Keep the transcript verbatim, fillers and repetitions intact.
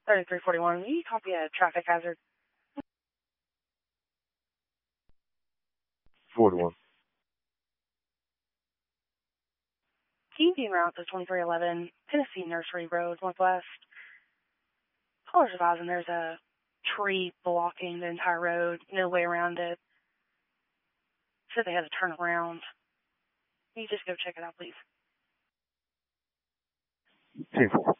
thirty-three forty-one, will you copy a traffic hazard? forty-one. Can you be en route to twenty-three eleven Tennessee Nursery Road, Northwest? Caller's advising there's a tree blocking the entire road, no way around it. Said they had to turn around. Can you just go check it out, please? ten four.